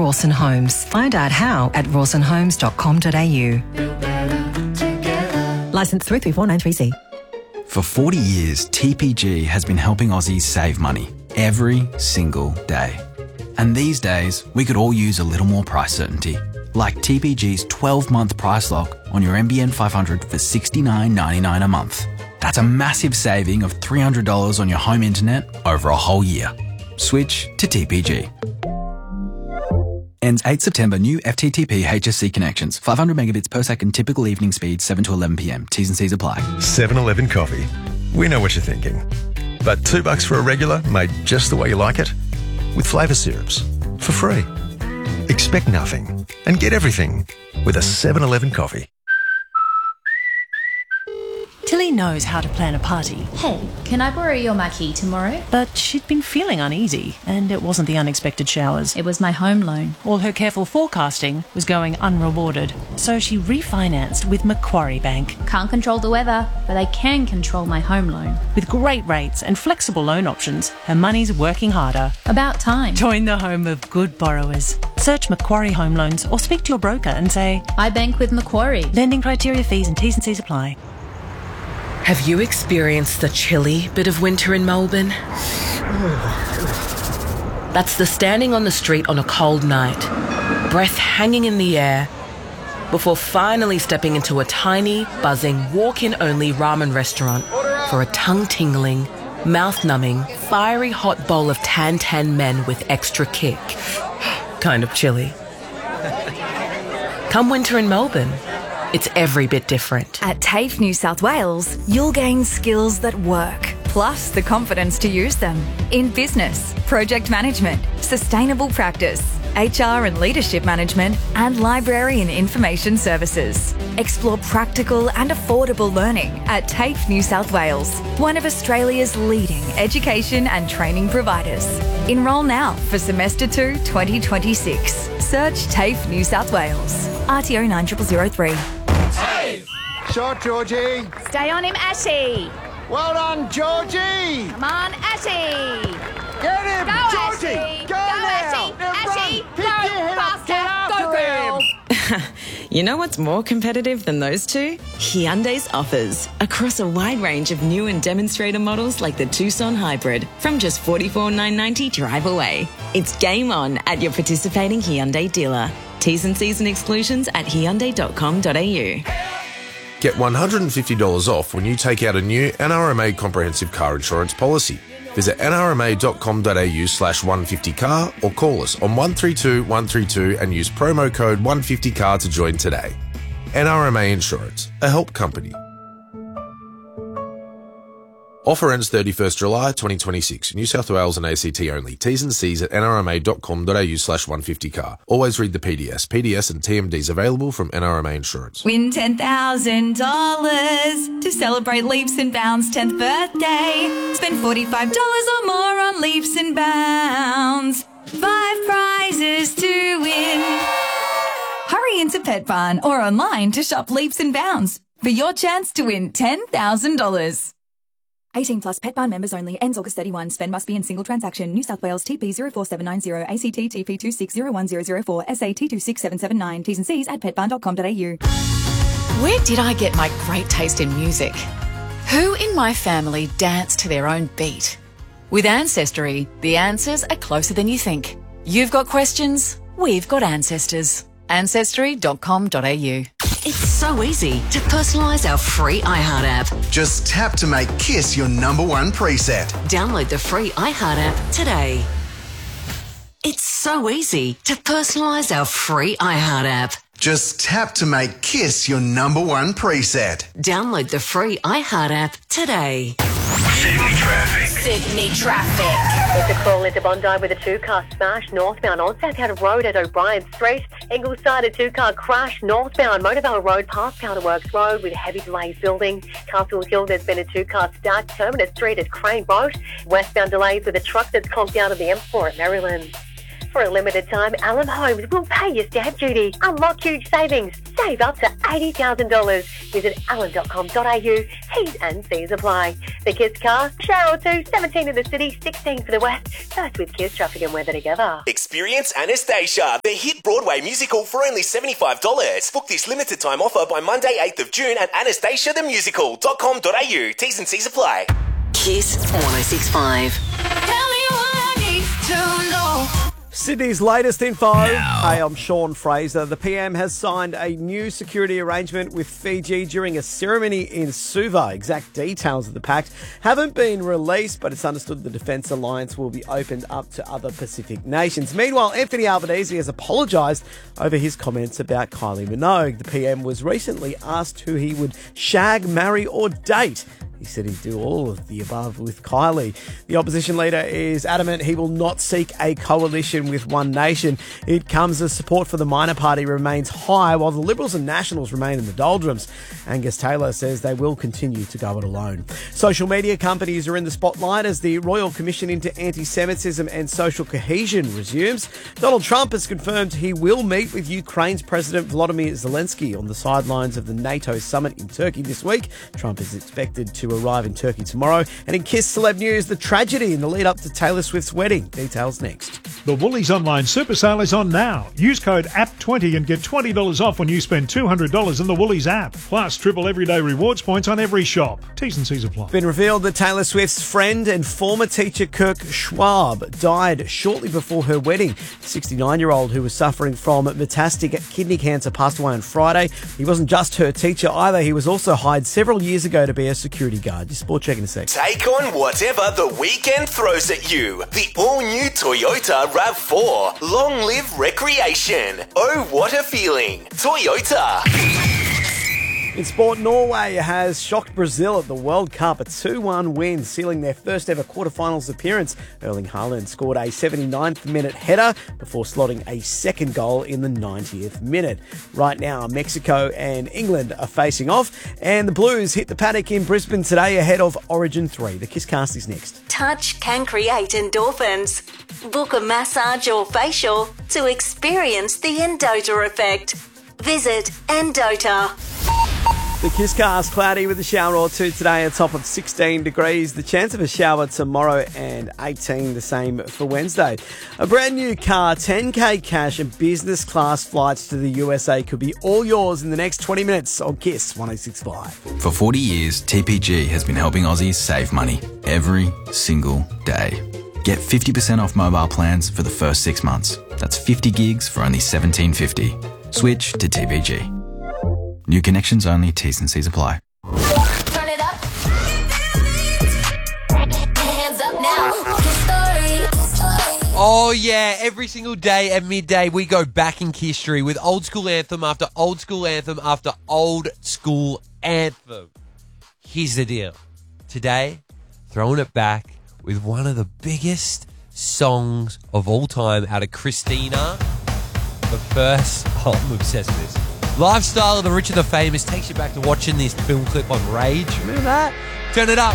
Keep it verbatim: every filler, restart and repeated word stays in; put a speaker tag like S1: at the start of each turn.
S1: Rawson Homes. Find out how at rawson homes dot com dot a u. Licence three three four nine three C.
S2: For forty years, T P G has been helping Aussies save money every single day. And these days, we could all use a little more price certainty. Like T P G's twelve-month price lock on your N B N five hundred for sixty-nine ninety-nine a month. That's a massive saving of three hundred dollars on your home internet over a whole year. Switch to T P G. Ends eighth September. New F T T P H S C connections. five hundred megabits per second typical evening speed, seven to eleven p m. T's and C's apply.
S3: seven eleven coffee. We know what you're thinking. But two bucks for a regular made just the way you like it? With flavour syrups. For free. Expect nothing and get everything with a seven eleven coffee.
S4: Tilly knows how to plan a party.
S5: Hey, can I borrow your marquee tomorrow?
S4: But she'd been feeling uneasy, and it wasn't the unexpected showers.
S5: It was my home loan.
S4: All her careful forecasting was going unrewarded, so she refinanced with Macquarie Bank.
S5: Can't control the weather, but I can control my home loan.
S4: With great rates and flexible loan options, her money's working harder.
S5: About time.
S4: Join the home of good borrowers. Search Macquarie Home Loans or speak to your broker and say,
S5: I bank with Macquarie.
S4: Lending criteria, fees and T's and C's apply.
S6: Have you experienced the chilly bit of winter in Melbourne? That's the standing on the street on a cold night, breath hanging in the air, before finally stepping into a tiny, buzzing, walk-in-only ramen restaurant for a tongue-tingling, mouth-numbing, fiery hot bowl of tan-tan men with extra kick. Kind of chilly. Come winter in Melbourne. It's every bit different.
S7: At TAFE New South Wales, you'll gain skills that work, plus the confidence to use them in business, project management, sustainable practice, H R and leadership management, and library and information services. Explore practical and affordable learning at TAFE New South Wales, one of Australia's leading education and training providers. Enrol now for semester two twenty twenty-six. Search TAFE New South Wales. R T O nine zero zero zero three.
S8: Shot, Georgie.
S9: Stay on him, Ashy.
S8: Well done, Georgie.
S9: Come on, Ashy.
S8: Get him,
S9: Go,
S8: Georgie.
S9: Ashy.
S8: Go,
S9: Go,
S8: now.
S9: Ashy.
S8: Now
S9: Ashy.
S8: run.
S9: Go,
S8: Pick your head up. Get
S9: faster.
S8: after
S9: Go, girl.
S8: him.
S10: You know what's more competitive than those two? Hyundai's offers. Across a wide range of new and demonstrator models like the Tucson Hybrid from just forty-four thousand nine hundred ninety drive away. It's game on at your participating Hyundai dealer. T's and C's and exclusions at hyundai dot com dot a u.
S11: Get one hundred fifty dollars off when you take out a new N R M A comprehensive car insurance policy. Visit n r m a dot com dot a u slash one fifty car or call us on one three two one three two and use promo code one fifty car to join today. N R M A Insurance, a help company. Offer ends thirty-first July twenty twenty-six. New South Wales and A C T only. T's and C's at n r m a dot com dot a u slash one fifty car. Always read the P D S. P D S and T M Ds available from N R M A Insurance.
S7: Win ten thousand dollars to celebrate Leaps and Bounds' tenth birthday. Spend forty-five dollars or more on Leaps and Bounds. Five prizes to win. Hurry into Pet Barn or online to shop Leaps and Bounds for your chance to win ten thousand dollars. eighteen plus Pet Barn members only. Ends August thirty-first. Spend must be in single transaction. New South Wales T P zero four seven nine zero, A C T T P two six zero one zero zero four, S A T two six seven seven nine. T's and C's at pet barn dot com dot a u.
S12: Where did I get my great taste in music? Who in my family dance to their own beat? With Ancestry, the answers are closer than you think. You've got questions, we've got ancestors. ancestry dot com dot a u.
S13: It's so easy to personalise our free iHeart app.
S14: Just tap to make Kiss your number one preset.
S13: Download the free iHeart app today. It's so easy to personalise our free iHeart app.
S14: Just tap to make Kiss your number one preset.
S13: Download the free iHeart app today.
S15: Sydney traffic.
S13: Sydney traffic.
S16: It's a call into Bondi with a two-car smash northbound on Southampton Road at O'Brien Street. Ingleside, a two-car crash northbound Motorvale Road past Powderworks Road with heavy delays building. Castle Hill, there's been a two-car stack. Terminus Street at Crane Road. Westbound delays with a truck that's conked out of the M four at Maryland. For a limited time, Allen Homes will pay your stamp duty. Unlock huge savings. Save up to eighty thousand dollars. Visit allen dot com dot a u. T's and C's apply. The Kiss Car, Cheryl two, seventeen in the city, sixteen for the west. First with Kiss traffic and weather together.
S17: Experience Anastasia, the hit Broadway musical for only seventy-five dollars. Book this limited time offer by Monday, eighth of June at anastasia the musical dot com dot a u. T's and C's apply.
S13: Kiss one oh six point five.
S7: Tell me what I need to know.
S18: Sydney's latest info. Hey, I'm Sean Fraser. The P M has signed a new security arrangement with Fiji during a ceremony in Suva. Exact details of the pact haven't been released, but it's understood the Defence Alliance will be opened up to other Pacific nations. Meanwhile, Anthony Albanese has apologised over his comments about Kylie Minogue. The P M was recently asked who he would shag, marry or date. He said he'd do all of the above with Kylie. The opposition leader is adamant he will not seek a coalition with One Nation. It comes as support for the minor party remains high, while the Liberals and Nationals remain in the doldrums. Angus Taylor says they will continue to go it alone. Social media companies are in the spotlight as the Royal Commission into Anti-Semitism and Social Cohesion resumes. Donald Trump has confirmed he will meet with Ukraine's President Volodymyr Zelensky on the sidelines of the NATO summit in Turkey this week. Trump is expected to arrive in Turkey tomorrow. And in Kiss Celeb News, the tragedy in the lead up to Taylor Swift's wedding. Details next.
S19: The Woolies online super sale is on now. Use code A P twenty and get twenty dollars off when you spend two hundred dollars in the Woolies app. Plus, triple everyday rewards points on every shop. T's and C's apply.
S18: Been revealed that Taylor Swift's friend and former teacher Kirk Schwab died shortly before her wedding. The sixty-nine-year-old who was suffering from metastatic kidney cancer passed away on Friday. He wasn't just her teacher either. He was also hired several years ago to be a security guard. Your sport check in a sec.
S17: Take on whatever the weekend throws at you. The all-new Toyota RAV four. Long live recreation. Oh, what a feeling. Toyota.
S18: In sport, Norway has shocked Brazil at the World Cup. A two one win, sealing their first ever quarterfinals appearance. Erling Haaland scored a seventy-ninth minute header before slotting a second goal in the ninetieth minute. Right now, Mexico and England are facing off, and the Blues hit the paddock in Brisbane today ahead of Origin three. The Kisscast is next.
S20: Touch can create endorphins. Book a massage or facial to experience the Endota effect. Visit Endota.
S18: The Kisscast, cloudy with a shower or two today, a top of sixteen degrees. The chance of a shower tomorrow and eighteen, the same for Wednesday. A brand new car, ten K cash and business class flights to the U S A could be all yours in the next twenty minutes on Kiss one oh six point five.
S2: For forty years, T P G has been helping Aussies save money every single day. Get fifty percent off mobile plans for the first six months. That's fifty gigs for only seventeen fifty. Switch to T P G. New connections only, T's and C's apply.
S7: Turn it up. Hands up now.
S21: Oh yeah, every single day at midday we go back in history with old school anthem after old school anthem after old school anthem. Here's the deal. Today, throwing it back with one of the biggest songs of all time out of Christina. But first, oh, I'm obsessed with this. Lifestyle of the Rich and the Famous takes you back to watching this film clip on Rage. Remember that? Turn it up.